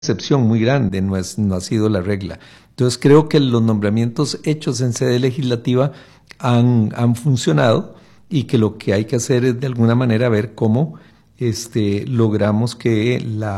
excepción muy grande, no ha sido la regla. Entonces creo que los nombramientos hechos en sede legislativa han funcionado y que lo que hay que hacer es de alguna manera ver cómo logramos que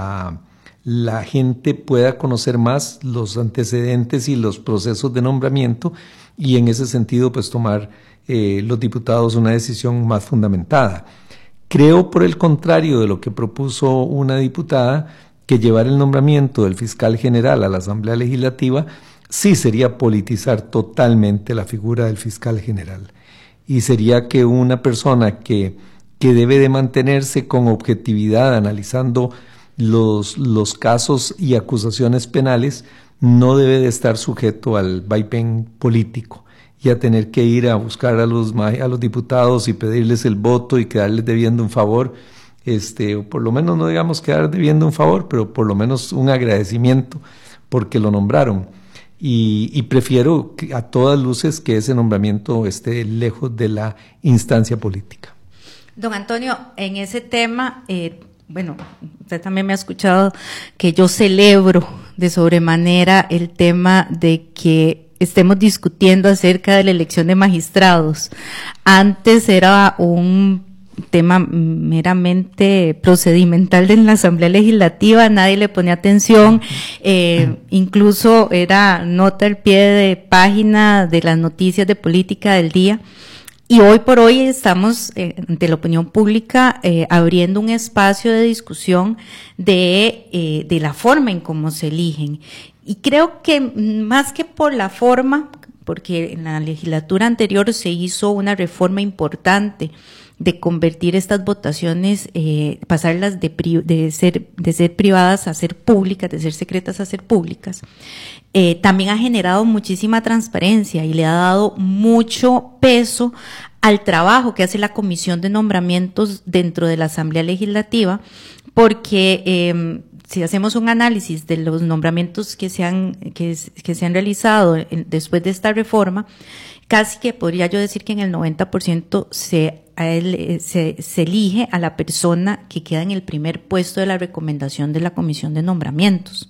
la gente pueda conocer más los antecedentes y los procesos de nombramiento y en ese sentido pues tomar los diputados una decisión más fundamentada. Creo, por el contrario de lo que propuso una diputada, que llevar el nombramiento del fiscal general a la Asamblea Legislativa sí sería politizar totalmente la figura del fiscal general. Y sería que una persona que debe de mantenerse con objetividad analizando los casos y acusaciones penales no debe de estar sujeto al vaivén político y a tener que ir a buscar a los diputados y pedirles el voto y quedarles debiendo un favor, o por lo menos no digamos quedar debiendo un favor, pero por lo menos un agradecimiento porque lo nombraron. Y prefiero a todas luces que ese nombramiento esté lejos de la instancia política. Don Antonio, en ese tema, bueno, usted también me ha escuchado que yo celebro de sobremanera el tema de que estemos discutiendo acerca de la elección de magistrados. Antes era un tema meramente procedimental en la Asamblea Legislativa, nadie le ponía atención, incluso era nota al pie de página de las noticias de política del día. Y hoy por hoy estamos ante la opinión pública abriendo un espacio de discusión de la forma en cómo se eligen. Y creo que más que por la forma, porque en la legislatura anterior se hizo una reforma importante de convertir estas votaciones, pasarlas de ser privadas a ser públicas, de ser secretas a ser públicas, también ha generado muchísima transparencia y le ha dado mucho peso al trabajo que hace la Comisión de Nombramientos dentro de la Asamblea Legislativa, porque si hacemos un análisis de los nombramientos que se han realizado después de esta reforma, casi que podría yo decir que en el 90% se elige a la persona que queda en el primer puesto de la recomendación de la Comisión de Nombramientos.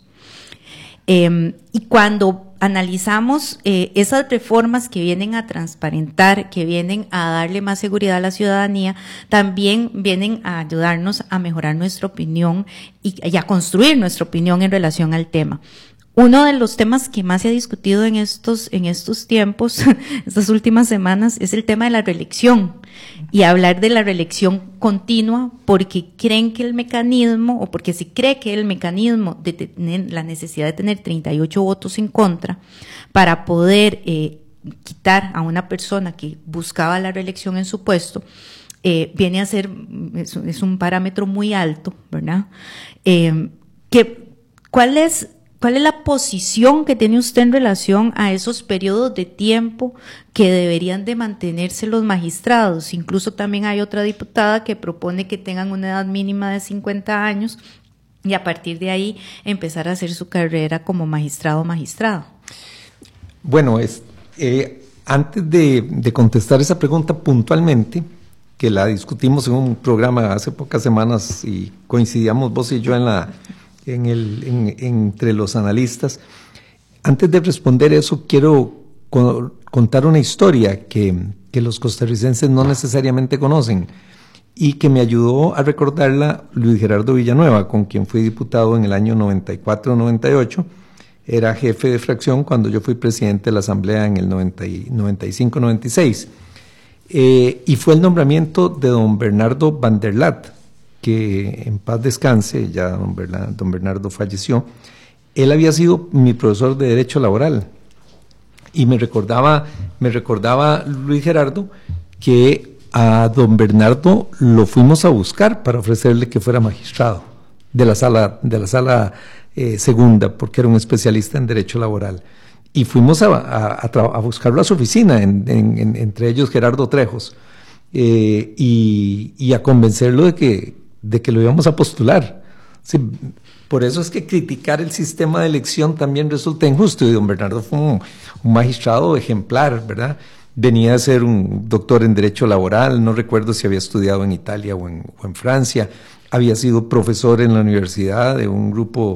Y cuando analizamos esas reformas que vienen a transparentar, que vienen a darle más seguridad a la ciudadanía, también vienen a ayudarnos a mejorar nuestra opinión y a construir nuestra opinión en relación al tema. Uno de los temas que más se ha discutido en estos tiempos, estas últimas semanas, es el tema de la reelección. Y hablar de la reelección continua porque creen que el mecanismo, o porque se cree que el mecanismo de tener la necesidad de tener 38 votos en contra para poder quitar a una persona que buscaba la reelección en su puesto, viene a ser, es un parámetro muy alto, ¿verdad? ¿Cuál es la posición que tiene usted en relación a esos periodos de tiempo que deberían de mantenerse los magistrados? Incluso también hay otra diputada que propone que tengan una edad mínima de 50 años y a partir de ahí empezar a hacer su carrera como magistrado o magistrada. Bueno, antes de contestar esa pregunta puntualmente, que la discutimos en un programa hace pocas semanas y coincidíamos vos y yo entre los analistas. Antes de responder eso, quiero contar una historia que los costarricenses no necesariamente conocen y que me ayudó a recordarla Luis Gerardo Villanueva, con quien fui diputado en el año 94-98. Era jefe de fracción cuando yo fui presidente de la Asamblea en el 95-96. Y fue el nombramiento de don Bernardo Van der Lat, que en paz descanse, ya don Bernardo falleció. Él había sido mi profesor de Derecho Laboral y me recordaba Luis Gerardo que a don Bernardo lo fuimos a buscar para ofrecerle que fuera magistrado de la sala segunda, porque era un especialista en Derecho Laboral. Y fuimos a buscarlo a su oficina, entre ellos Gerardo Trejos, y a convencerlo de que lo íbamos a postular. Sí, por eso es que criticar el sistema de elección también resulta injusto, y don Bernardo fue un magistrado ejemplar, ¿verdad? Venía a ser un doctor en Derecho Laboral, no recuerdo si había estudiado en Italia o en Francia, había sido profesor en la universidad de un grupo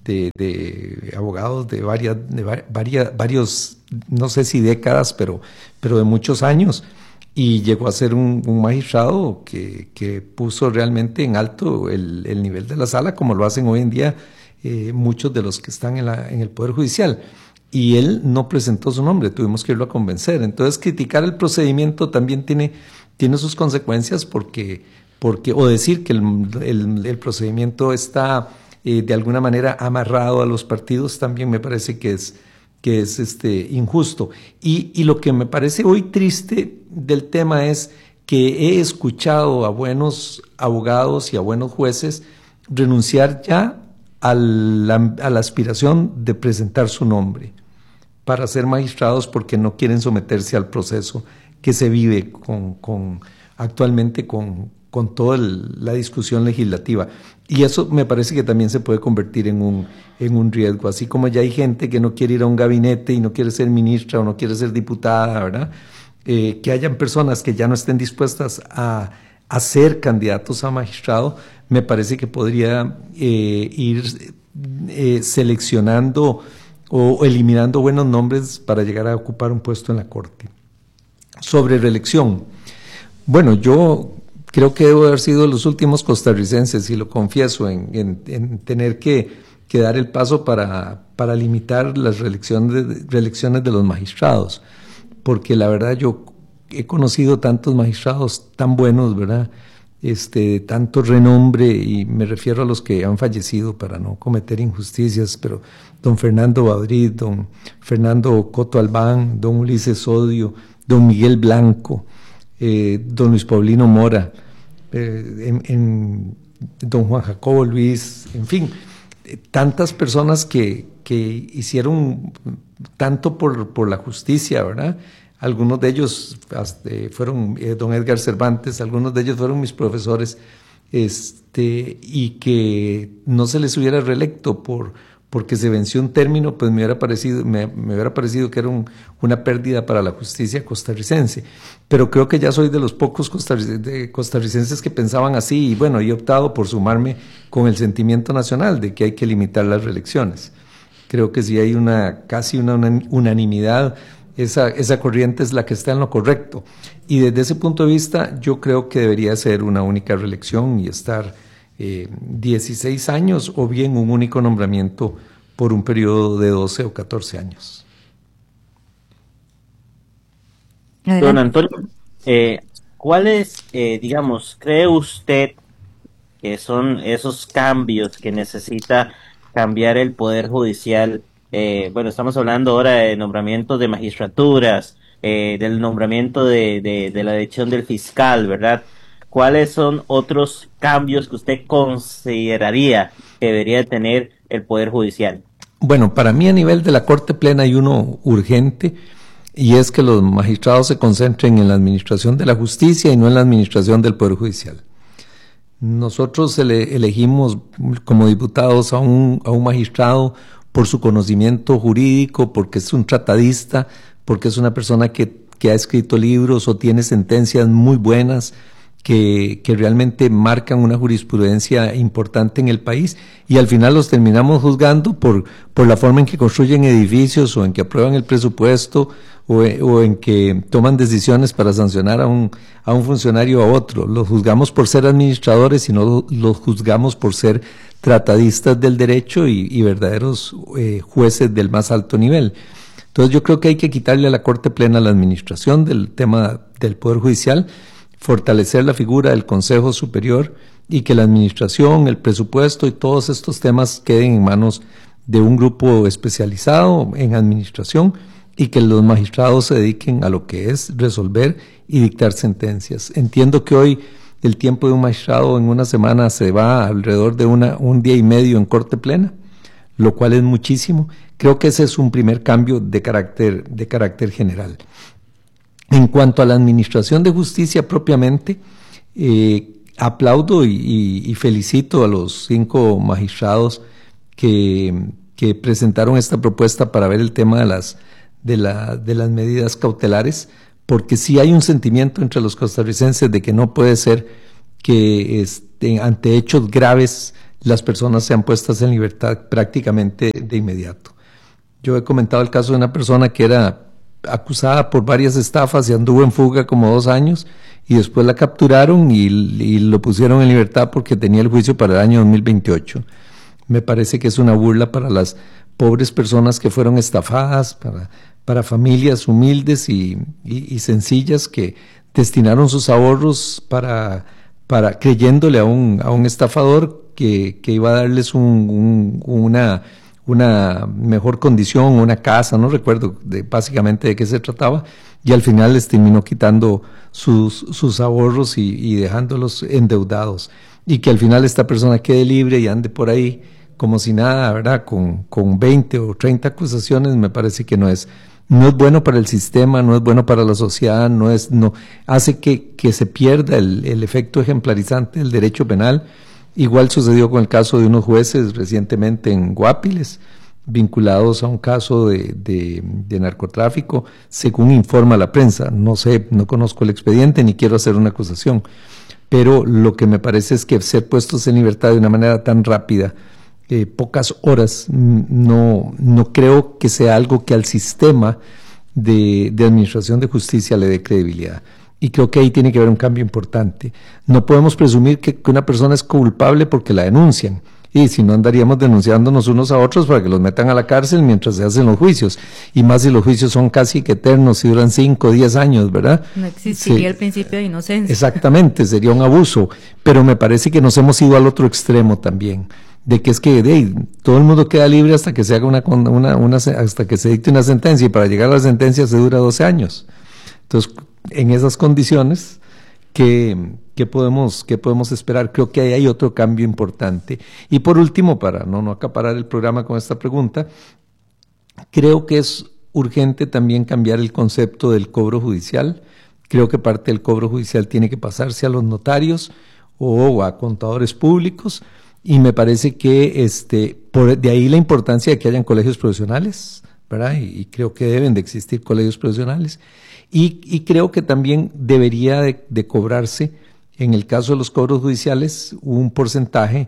de abogados de varios, no sé si décadas, pero de muchos años, y llegó a ser un magistrado que puso realmente en alto el nivel de la sala, como lo hacen hoy en día muchos de los que están en el Poder Judicial. Y él no presentó su nombre, tuvimos que irlo a convencer. Entonces, criticar el procedimiento también tiene sus consecuencias porque o decir que el procedimiento está de alguna manera amarrado a los partidos también me parece que es injusto. Y lo que me parece hoy triste del tema es que he escuchado a buenos abogados y a buenos jueces renunciar ya a la aspiración de presentar su nombre para ser magistrados porque no quieren someterse al proceso que se vive actualmente con toda la discusión legislativa. Y eso me parece que también se puede convertir en un riesgo, así como ya hay gente que no quiere ir a un gabinete y no quiere ser ministra o no quiere ser diputada, ¿verdad? Que hayan personas que ya no estén dispuestas a ser candidatos a magistrado, me parece que podría ir seleccionando o eliminando buenos nombres para llegar a ocupar un puesto en la Corte. Sobre reelección, bueno, yo creo que debo haber sido de los últimos costarricenses, y lo confieso, en tener que dar el paso para limitar las reelecciones de los magistrados, porque la verdad yo he conocido tantos magistrados tan buenos, ¿verdad? Tanto renombre, y me refiero a los que han fallecido para no cometer injusticias, pero don Fernando Badrid, don Fernando Coto Albán, don Ulises Odio, don Miguel Blanco, don Luis Paulino Mora, don Juan Jacobo Luis, en fin, tantas personas que hicieron tanto por la justicia, ¿verdad? Algunos de ellos fueron don Edgar Cervantes, algunos de ellos fueron mis profesores, y que no se les hubiera reelecto porque se venció un término, pues me hubiera parecido que era una pérdida para la justicia costarricense. Pero creo que ya soy de los pocos costarricenses que pensaban así, y bueno, he optado por sumarme con el sentimiento nacional de que hay que limitar las reelecciones. Creo que si hay casi una unanimidad, esa corriente es la que está en lo correcto. Y desde ese punto de vista, yo creo que debería ser una única reelección y estar 16 años, o bien un único nombramiento por un periodo de 12 o 14 años. Don Antonio, ¿cuáles, cree usted que son esos cambios que necesita cambiar el Poder Judicial? Estamos hablando ahora de nombramientos de magistraturas, del nombramiento de la elección del fiscal, ¿verdad? ¿Cuáles son otros cambios que usted consideraría que debería tener el Poder Judicial? Bueno, para mí a nivel de la Corte Plena hay uno urgente, y es que los magistrados se concentren en la administración de la justicia y no en la administración del Poder Judicial. Nosotros elegimos como diputados a un magistrado por su conocimiento jurídico, porque es un tratadista, porque es una persona que ha escrito libros o tiene sentencias muy buenas que realmente marcan una jurisprudencia importante en el país, y al final los terminamos juzgando por la forma en que construyen edificios, o en que aprueban el presupuesto, o en que toman decisiones para sancionar a un funcionario o a otro. Los juzgamos por ser administradores y no los juzgamos por ser tratadistas del derecho y verdaderos jueces del más alto nivel. Entonces yo creo que hay que quitarle a la Corte Plena la administración del tema del Poder Judicial, fortalecer la figura del Consejo Superior, y que la administración, el presupuesto y todos estos temas queden en manos de un grupo especializado en administración, y que los magistrados se dediquen a lo que es resolver y dictar sentencias. Entiendo que hoy el tiempo de un magistrado en una semana se va alrededor de un día y medio en Corte Plena, lo cual es muchísimo. Creo que ese es un primer cambio de carácter general. En cuanto a la administración de justicia propiamente, aplaudo y felicito a los 5 magistrados que presentaron esta propuesta para ver el tema de las medidas cautelares, porque sí hay un sentimiento entre los costarricenses de que no puede ser que ante hechos graves las personas sean puestas en libertad prácticamente de inmediato. Yo he comentado el caso de una persona que era acusada por varias estafas y anduvo en fuga como 2 años y después la capturaron y lo pusieron en libertad porque tenía el juicio para el año 2028. Me parece que es una burla para las pobres personas que fueron estafadas, para familias humildes y sencillas que destinaron sus ahorros para creyéndole a un estafador que iba a darles una mejor condición, una casa, no recuerdo básicamente de qué se trataba, y al final les terminó quitando sus ahorros y dejándolos endeudados, y que al final esta persona quede libre y ande por ahí como si nada, ¿verdad? Con 20 o 30 acusaciones, me parece que no es bueno para el sistema, no es bueno para la sociedad, hace que se pierda el efecto ejemplarizante del derecho penal. Igual sucedió con el caso de unos jueces recientemente en Guapiles, vinculados a un caso de narcotráfico, según informa la prensa. No sé, no conozco el expediente ni quiero hacer una acusación, pero lo que me parece es que ser puestos en libertad de una manera tan rápida, pocas horas, no creo que sea algo que al sistema de administración de justicia le dé credibilidad. Y creo que ahí tiene que haber un cambio importante. No podemos presumir que una persona es culpable porque la denuncian. Y si no, andaríamos denunciándonos unos a otros para que los metan a la cárcel mientras se hacen los juicios. Y más si los juicios son casi que eternos y duran 5 o 10 años, ¿verdad? No existiría el principio de inocencia. Exactamente, sería un abuso. Pero me parece que nos hemos ido al otro extremo también. De que es que todo el mundo queda libre hasta que se haga hasta que se dicte una sentencia. Y para llegar a la sentencia se dura 12 años. Entonces, en esas condiciones, ¿qué podemos esperar? Creo que ahí hay otro cambio importante. Y por último, para no acaparar el programa con esta pregunta, creo que es urgente también cambiar el concepto del cobro judicial. Creo que parte del cobro judicial tiene que pasarse a los notarios o a contadores públicos, y me parece que de ahí la importancia de que hayan colegios profesionales, ¿verdad? Y creo que deben de existir colegios profesionales. Y creo que también debería de cobrarse, en el caso de los cobros judiciales, un porcentaje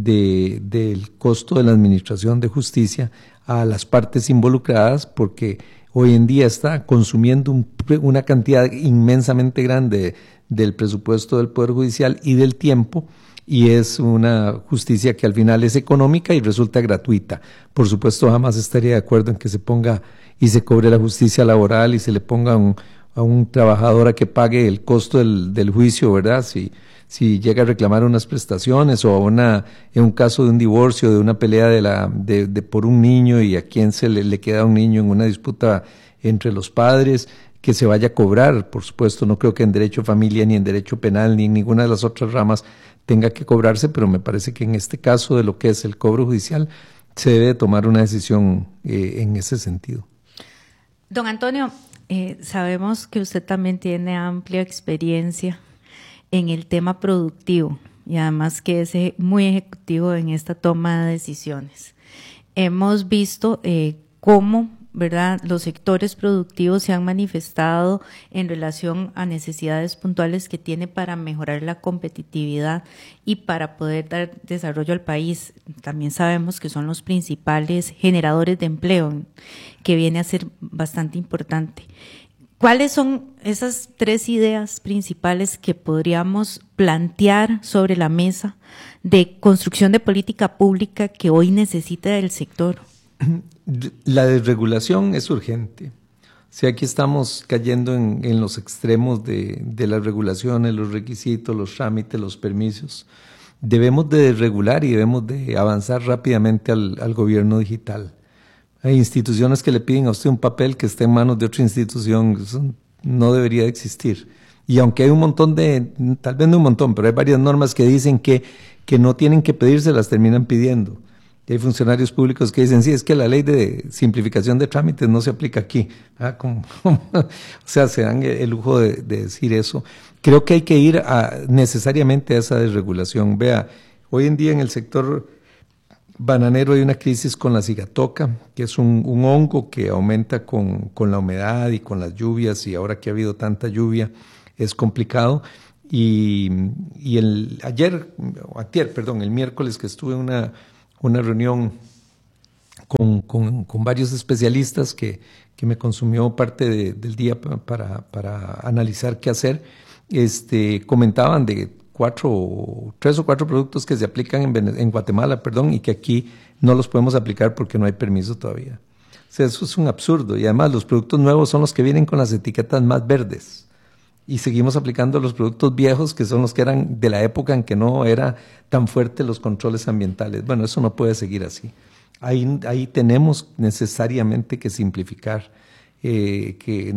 del costo de la administración de justicia a las partes involucradas, porque hoy en día está consumiendo una cantidad inmensamente grande del presupuesto del Poder Judicial y del tiempo, y es una justicia que al final es económica y resulta gratuita. Por supuesto, jamás estaría de acuerdo en que se ponga y se cobre la justicia laboral y se le ponga a un trabajador a que pague el costo del juicio, ¿verdad? Si llega a reclamar unas prestaciones o en un caso de un divorcio, de una pelea por un niño y a quien se le queda un niño en una disputa entre los padres, que se vaya a cobrar. Por supuesto, no creo que en derecho familia, ni en derecho penal, ni en ninguna de las otras ramas tenga que cobrarse, pero me parece que en este caso de lo que es el cobro judicial se debe tomar una decisión en ese sentido. Don Antonio, sabemos que usted también tiene amplia experiencia en el tema productivo y además que es muy ejecutivo en esta toma de decisiones. Hemos visto cómo, ¿verdad?, los sectores productivos se han manifestado en relación a necesidades puntuales que tiene para mejorar la competitividad y para poder dar desarrollo al país. También sabemos que son los principales generadores de empleo, que viene a ser bastante importante. ¿Cuáles son esas 3 ideas principales que podríamos plantear sobre la mesa de construcción de política pública que hoy necesita el sector? La desregulación es urgente. Si aquí estamos cayendo en los extremos de las regulaciones, los requisitos, los trámites, los permisos, debemos de desregular y debemos de avanzar rápidamente al gobierno digital. Hay instituciones que le piden a usted un papel que esté en manos de otra institución. Eso no debería de existir. Y aunque hay un montón tal vez no un montón, pero hay varias normas que dicen que no tienen que pedirse, las terminan pidiendo. Y hay funcionarios públicos que dicen, sí, es que la ley de simplificación de trámites no se aplica aquí. O sea, se dan el lujo de decir eso. Creo que hay que ir necesariamente a esa desregulación. Vea, hoy en día en el sector bananero hay una crisis con la cigatoca, que es un hongo que aumenta con la humedad y con las lluvias, y ahora que ha habido tanta lluvia es complicado. Y el miércoles que estuve en una reunión con varios especialistas que me consumió parte del día para analizar qué hacer, comentaban de 3 o 4 productos que se aplican en Guatemala, y que aquí no los podemos aplicar porque no hay permiso todavía. O sea, eso es un absurdo. Y además los productos nuevos son los que vienen con las etiquetas más verdes. Y seguimos aplicando los productos viejos, que son los que eran de la época en que no era tan fuerte los controles ambientales. Bueno, eso no puede seguir así. Ahí tenemos necesariamente que simplificar, que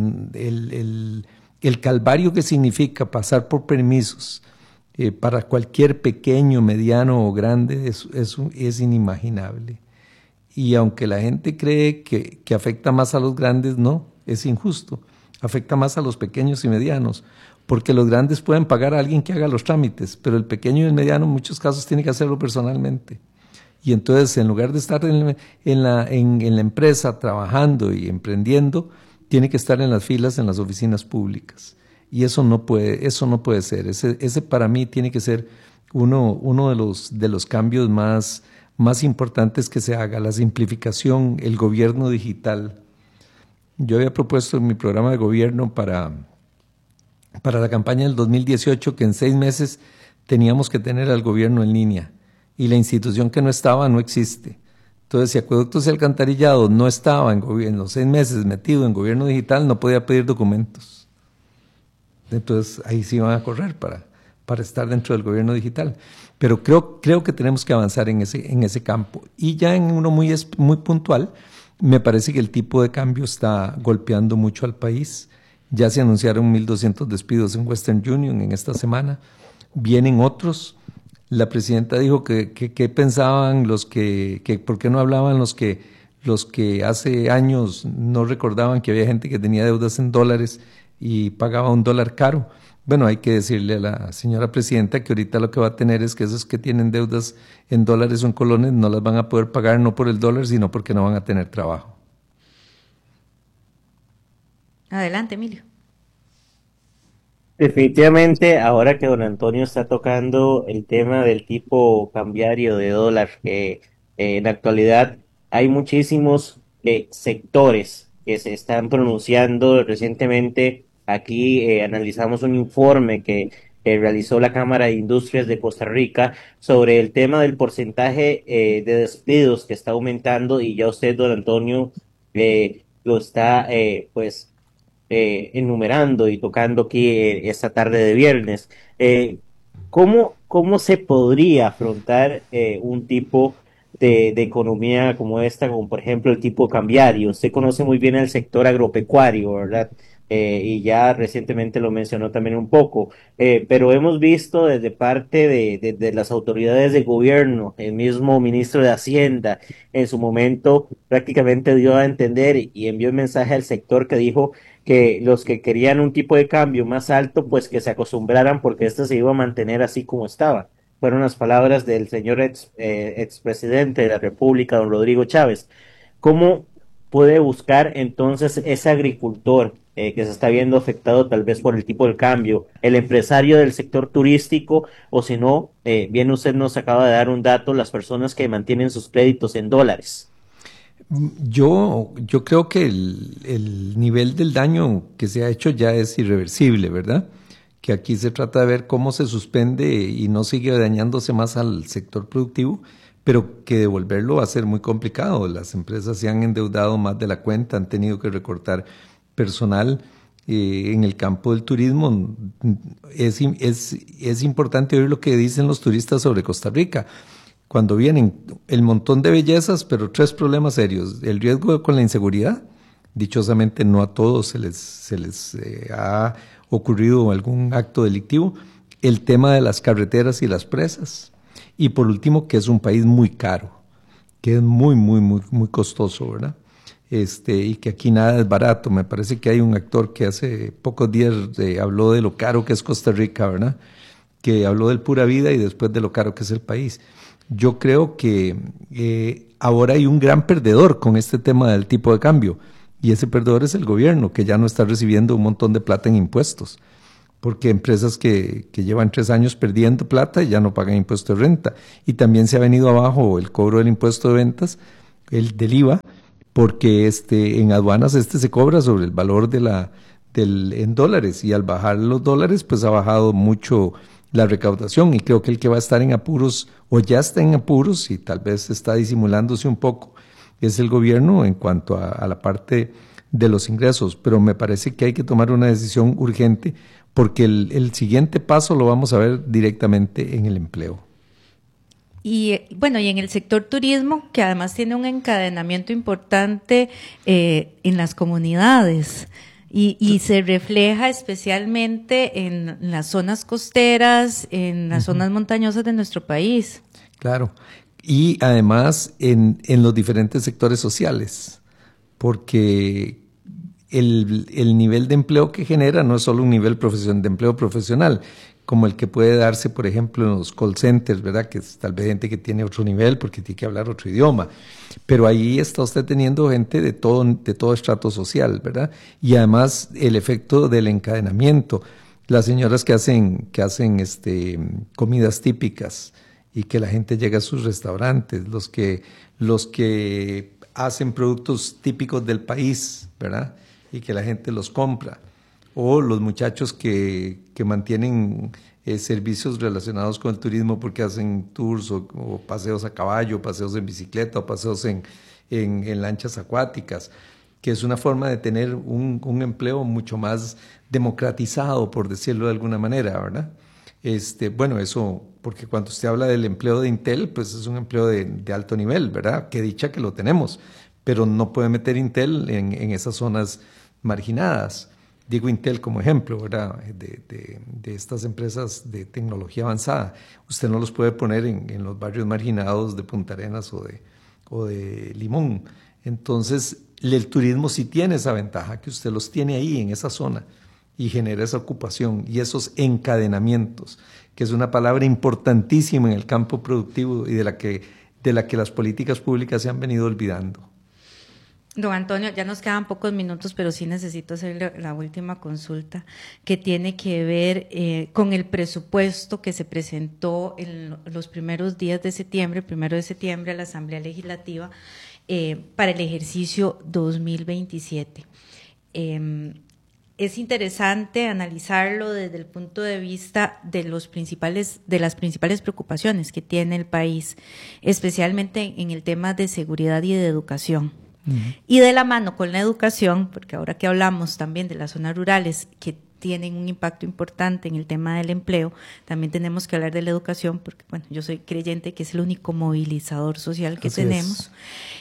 el calvario que significa pasar por permisos para cualquier pequeño, mediano o grande es inimaginable. Y aunque la gente cree que afecta más a los grandes, no, es injusto. Afecta más a los pequeños y medianos, porque los grandes pueden pagar a alguien que haga los trámites, pero el pequeño y el mediano en muchos casos tiene que hacerlo personalmente. Y entonces, en lugar de estar en la empresa trabajando y emprendiendo, tiene que estar en las filas en las oficinas públicas. Y eso no puede ser. Ese para mí tiene que ser uno de los cambios más importantes que se haga, la simplificación, el gobierno digital. Yo había propuesto en mi programa de gobierno para la campaña del 2018 que en 6 meses teníamos que tener al gobierno en línea, y la institución que no estaba no existe. Entonces, si Acueductos y Alcantarillado no estaba en los 6 meses metido en gobierno digital, no podía pedir documentos. Entonces, ahí sí van a correr para estar dentro del gobierno digital. Pero creo que tenemos que avanzar en ese campo. Y ya en uno muy puntual, me parece que el tipo de cambio está golpeando mucho al país. Ya se anunciaron 1,200 despidos en Western Union en esta semana. Vienen otros. La presidenta dijo que pensaban los que por qué no hablaban los que hace años no recordaban que había gente que tenía deudas en dólares y pagaba $1 caro. Bueno, hay que decirle a la señora presidenta que ahorita lo que va a tener es que esos que tienen deudas en dólares o en colones no las van a poder pagar, no por el dólar, sino porque no van a tener trabajo. Adelante, Emilio. Definitivamente, ahora que don Antonio está tocando el tema del tipo cambiario de dólar, que en la actualidad hay muchísimos sectores que se están pronunciando recientemente. Aquí analizamos un informe que realizó la Cámara de Industrias de Costa Rica sobre el tema del porcentaje de despidos que está aumentando, y ya usted, don Antonio, lo está enumerando y tocando aquí esta tarde de viernes. ¿Cómo se podría afrontar un tipo de economía como esta, como por ejemplo el tipo cambiario? Usted conoce muy bien el sector agropecuario, ¿verdad? Y ya recientemente lo mencionó también un poco, pero hemos visto desde parte de las autoridades de gobierno, el mismo ministro de Hacienda en su momento prácticamente dio a entender y envió un mensaje al sector que dijo que los que querían un tipo de cambio más alto, pues que se acostumbraran porque este se iba a mantener así como estaba. Fueron las palabras del señor expresidente de la República, don Rodrigo Chávez. ¿Cómo puede buscar entonces ese agricultor que se está viendo afectado tal vez por el tipo de cambio, el empresario del sector turístico, o si no, bien usted nos acaba de dar un dato, las personas que mantienen sus créditos en dólares? Yo creo que el nivel del daño que se ha hecho ya es irreversible, ¿verdad? Que aquí se trata de ver cómo se suspende y no sigue dañándose más al sector productivo, pero que devolverlo va a ser muy complicado. Las empresas se han endeudado más de la cuenta, han tenido que recortar personal. En el campo del turismo es importante oír lo que dicen los turistas sobre Costa Rica. Cuando vienen el montón de bellezas, pero 3 problemas serios. El riesgo con la inseguridad. Dichosamente no a todos se les ha ocurrido algún acto delictivo. El tema de las carreteras y las presas. Y por último, que es un país muy caro, que es muy, muy, muy, muy costoso, ¿verdad? Y que aquí nada es barato. Me parece que hay un actor que hace pocos días habló de lo caro que es Costa Rica, ¿verdad? Que habló del pura vida y después de lo caro que es el país. Yo creo que ahora hay un gran perdedor con este tema del tipo de cambio, y ese perdedor es el gobierno, que ya no está recibiendo un montón de plata en impuestos. porque empresas que llevan 3 años perdiendo plata ya no pagan impuesto de renta. Y también se ha venido abajo el cobro del impuesto de ventas, del IVA, porque en aduanas se cobra sobre el valor en dólares, y al bajar los dólares pues ha bajado mucho la recaudación, y creo que el que va a estar en apuros o ya está en apuros y tal vez está disimulándose un poco es el gobierno en cuanto a la parte de los ingresos, pero me parece que hay que tomar una decisión urgente porque el siguiente paso lo vamos a ver directamente en el empleo. Y bueno, y en el sector turismo, que además tiene un encadenamiento importante en las comunidades y se refleja especialmente en las zonas costeras, en las zonas montañosas de nuestro país. Claro, y además en los diferentes sectores sociales, porque el nivel de empleo que genera no es solo un nivel de empleo profesional, como el que puede darse, por ejemplo, en los call centers, ¿verdad? Que es tal vez gente que tiene otro nivel porque tiene que hablar otro idioma. Pero ahí está usted teniendo gente de todo estrato social, ¿verdad? Y además el efecto del encadenamiento. Las señoras que hacen comidas típicas y que la gente llega a sus restaurantes, los que hacen productos típicos del país, ¿verdad? Y que la gente los compra. O los muchachos que mantienen servicios relacionados con el turismo porque hacen tours o paseos a caballo, paseos en bicicleta o paseos en lanchas acuáticas, que es una forma de tener un empleo mucho más democratizado, por decirlo de alguna manera, ¿verdad? Bueno, eso, porque cuando usted habla del empleo de Intel, pues es un empleo de alto nivel, ¿verdad? Qué dicha que lo tenemos, pero no puede meter Intel en esas zonas marginadas. Digo Intel como ejemplo, ¿verdad? De estas empresas de tecnología avanzada. Usted no los puede poner en los barrios marginados de Punta Arenas o de Limón. Entonces, el turismo sí tiene esa ventaja, que usted los tiene ahí en esa zona y genera esa ocupación y esos encadenamientos, que es una palabra importantísima en el campo productivo y de la que las políticas públicas se han venido olvidando. Don Antonio, ya nos quedan pocos minutos, pero sí necesito hacerle la última consulta, que tiene que ver con el presupuesto que se presentó en los primeros días de septiembre, 1 de septiembre, a la Asamblea Legislativa para el ejercicio 2027. Es interesante analizarlo desde el punto de vista de las principales preocupaciones que tiene el país, especialmente en el tema de seguridad y de educación. Y de la mano con la educación, porque ahora que hablamos también de las zonas rurales que tienen un impacto importante en el tema del empleo, también tenemos que hablar de la educación, porque bueno, yo soy creyente que es el único movilizador social que tenemos.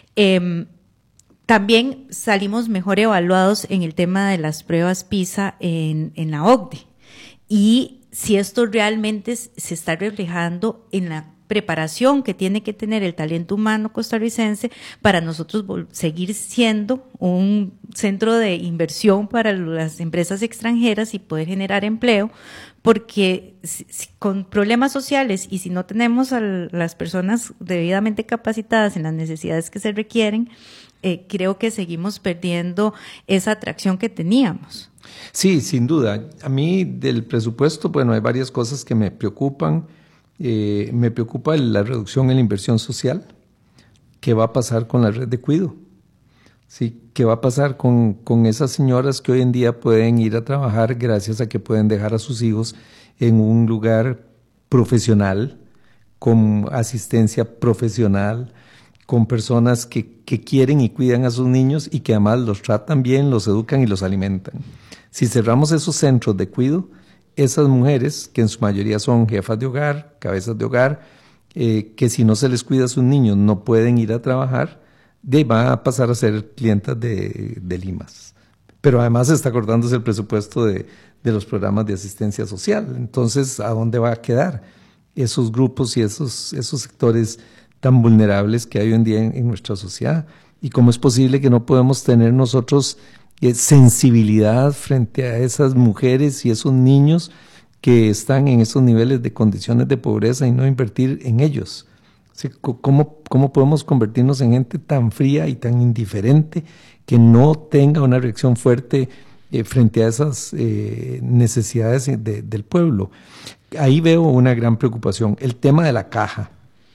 También salimos mejor evaluados en el tema de las pruebas PISA en la OCDE, y si esto realmente se está reflejando en la preparación que tiene que tener el talento humano costarricense para nosotros seguir siendo un centro de inversión para las empresas extranjeras y poder generar empleo, porque con problemas sociales y si no tenemos a las personas debidamente capacitadas en las necesidades que se requieren, creo que seguimos perdiendo esa atracción que teníamos. Sí, sin duda. A mí del presupuesto, bueno, hay varias cosas que me preocupan. Me preocupa la reducción en la inversión social. ¿Qué va a pasar con la red de cuido? ¿Sí? ¿Qué va a pasar con esas señoras que hoy en día pueden ir a trabajar gracias a que pueden dejar a sus hijos en un lugar profesional, con asistencia profesional, con personas que quieren y cuidan a sus niños y que además los tratan bien, los educan y los alimentan? Si cerramos esos centros de cuido, esas mujeres, que en su mayoría son jefas de hogar, cabezas de hogar, que si no se les cuida a sus niños no pueden ir a trabajar, van a pasar a ser clientas de limas. Pero además se está cortándose el presupuesto de los programas de asistencia social. Entonces, ¿a dónde va a quedar esos grupos y esos sectores tan vulnerables que hay hoy en día en nuestra sociedad? ¿Y cómo es posible que no podemos tener nosotros sensibilidad frente a esas mujeres y esos niños que están en esos niveles de condiciones de pobreza y no invertir en ellos? ¿Cómo podemos convertirnos en gente tan fría y tan indiferente que no tenga una reacción fuerte frente a esas necesidades del pueblo. Ahí veo una gran preocupación. El tema de la caja.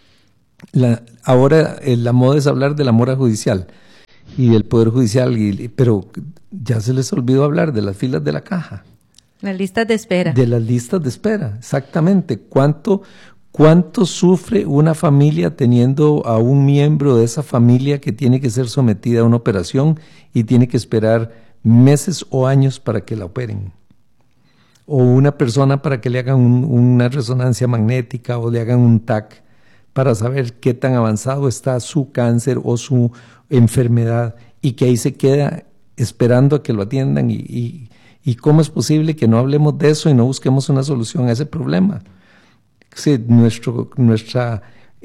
Ahora la moda es hablar de la mora judicial y del Poder Judicial, pero ya se les olvidó hablar de las filas de la caja. Las listas de espera. De las listas de espera, exactamente. ¿Cuánto sufre una familia teniendo a un miembro de esa familia que tiene que ser sometida a una operación y tiene que esperar meses o años para que la operen? O una persona para que le hagan una resonancia magnética o le hagan un TAC para saber qué tan avanzado está su cáncer o su enfermedad, y que ahí se queda esperando a que lo atiendan. ¿Y cómo es posible que no hablemos de eso y no busquemos una solución a ese problema? Sí, nuestra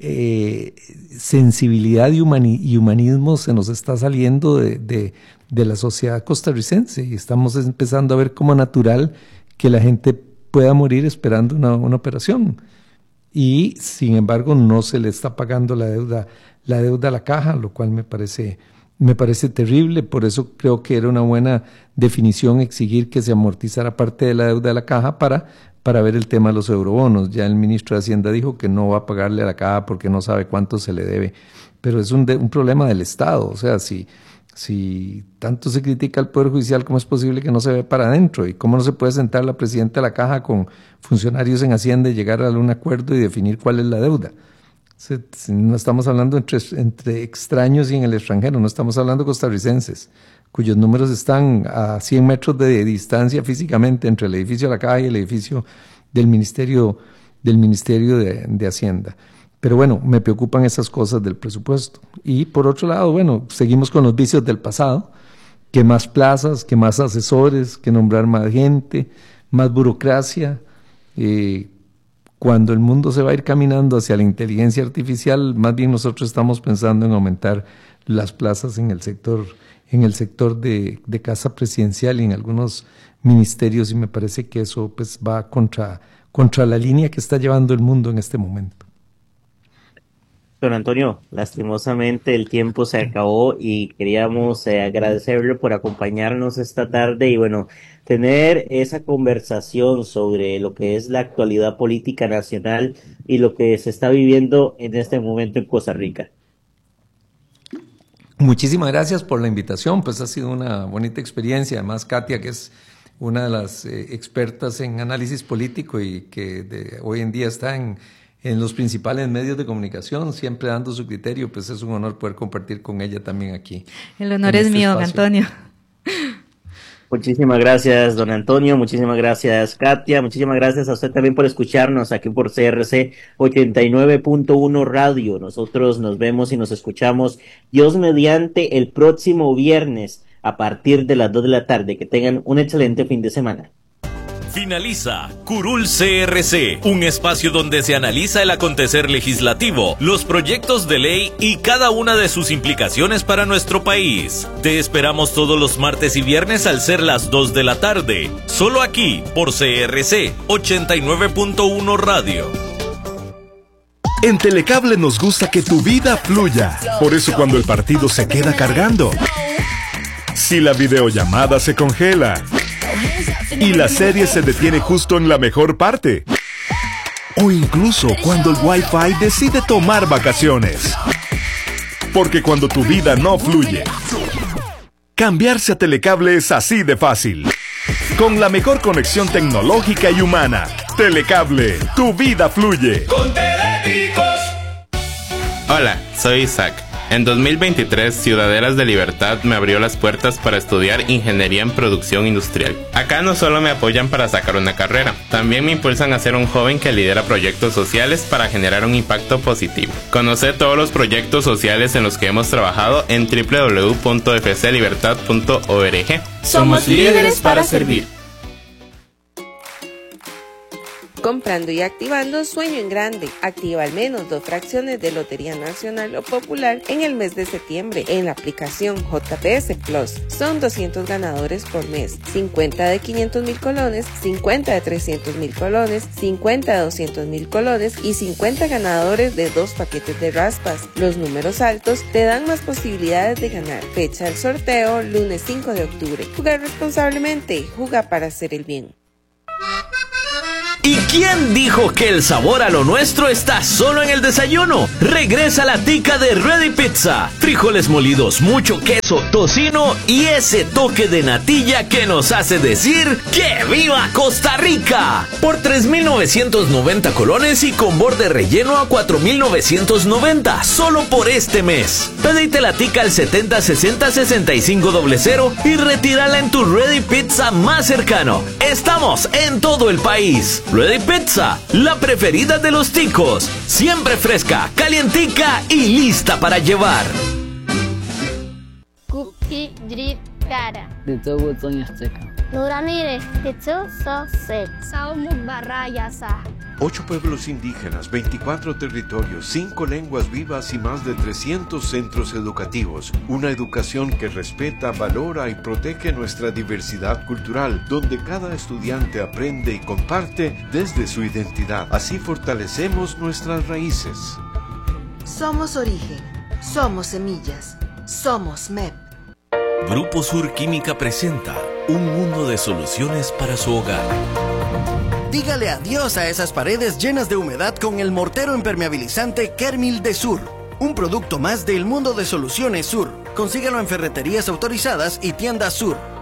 sensibilidad y humanismo se nos está saliendo de la sociedad costarricense, y estamos empezando a ver como natural que la gente pueda morir esperando una operación. Y sin embargo no se le está pagando la deuda a la caja, lo cual me parece terrible. Por eso creo que era una buena definición exigir que se amortizara parte de la deuda de la caja para ver el tema de los eurobonos. Ya el ministro de Hacienda dijo que no va a pagarle a la caja porque no sabe cuánto se le debe, pero es un problema del Estado. O sea, si tanto se critica al Poder Judicial, ¿cómo es posible que no se ve para adentro? ¿Y cómo no se puede sentar la presidenta de la caja con funcionarios en Hacienda y llegar a un acuerdo y definir cuál es la deuda? No estamos hablando entre extraños y en el extranjero, no estamos hablando costarricenses, cuyos números están a 100 metros de distancia físicamente entre el edificio de la caja y el edificio del Ministerio de Hacienda. Pero bueno, me preocupan esas cosas del presupuesto. Y por otro lado, bueno, seguimos con los vicios del pasado, que más plazas, que más asesores, que nombrar más gente, más burocracia. Cuando el mundo se va a ir caminando hacia la inteligencia artificial, más bien nosotros estamos pensando en aumentar las plazas en el sector de casa presidencial y en algunos ministerios, y me parece que eso pues va contra la línea que está llevando el mundo en este momento. Don Antonio, lastimosamente el tiempo se acabó y queríamos agradecerle por acompañarnos esta tarde y bueno, tener esa conversación sobre lo que es la actualidad política nacional y lo que se está viviendo en este momento en Costa Rica. Muchísimas gracias por la invitación, pues ha sido una bonita experiencia. Además, Katia, que es una de las expertas en análisis político y que hoy en día está en los principales medios de comunicación, siempre dando su criterio, pues es un honor poder compartir con ella también aquí. El honor es mío, don Antonio. Muchísimas gracias, don Antonio, muchísimas gracias, Katia, muchísimas gracias a usted también por escucharnos aquí por CRC 89.1 Radio. Nosotros nos vemos y nos escuchamos, Dios mediante, el próximo viernes a partir de las 2 de la tarde. Que tengan un excelente fin de semana. Finaliza Curul CRC, un espacio donde se analiza el acontecer legislativo, los proyectos de ley y cada una de sus implicaciones para nuestro país. Te esperamos todos los martes y viernes al ser las 2 de la tarde, solo aquí por CRC 89.1 Radio. En Telecable nos gusta que tu vida fluya, por eso cuando el partido se queda cargando, si la videollamada se congela y la serie se detiene justo en la mejor parte, o incluso cuando el Wi-Fi decide tomar vacaciones. Porque cuando tu vida no fluye, cambiarse a Telecable es así de fácil. Con la mejor conexión tecnológica y humana, Telecable, tu vida fluye. Con Teleticos. Hola, soy Isaac. En 2023, Ciudaderas de Libertad me abrió las puertas para estudiar Ingeniería en Producción Industrial. Acá no solo me apoyan para sacar una carrera, también me impulsan a ser un joven que lidera proyectos sociales para generar un impacto positivo. Conoce todos los proyectos sociales en los que hemos trabajado en www.fclibertad.org. Somos líderes para servir. Comprando y activando Sueño en Grande. Activa al menos 2 fracciones de Lotería Nacional o Popular en el mes de septiembre en la aplicación JPS Plus. Son 200 ganadores por mes. 50 de 500,000 colones, 50 de 300,000 colones, 50 de 200,000 colones y 50 ganadores de 2 paquetes de raspas. Los números altos te dan más posibilidades de ganar. Fecha del sorteo, lunes 5 de octubre. Jugar responsablemente. Juega para hacer el bien. ¿Y quién dijo que el sabor a lo nuestro está solo en el desayuno? Regresa la tica de Ready Pizza. Frijoles molidos, mucho queso, tocino y ese toque de natilla que nos hace decir ¡que viva Costa Rica! Por 3,990 colones y con borde relleno a 4,990, solo por este mes. Pedite la tica al 7060-6500 y retírala en tu Ready Pizza más cercano. Estamos en todo el país. Ready Pizza, la preferida de los ticos. Siempre fresca, calientica y lista para llevar. Cookie Drip Cara. Nuranire, Saumu Barrayasa. 8 pueblos indígenas, 24 territorios, 5 lenguas vivas y más de 300 centros educativos. Una educación que respeta, valora y protege nuestra diversidad cultural, donde cada estudiante aprende y comparte desde su identidad. Así fortalecemos nuestras raíces. Somos origen, somos semillas, somos MEP. Grupo Sur Química presenta un mundo de soluciones para su hogar. Dígale adiós a esas paredes llenas de humedad con el mortero impermeabilizante Kermil de Sur. Un producto más del mundo de soluciones Sur. Consígalo en ferreterías autorizadas y tiendas Sur.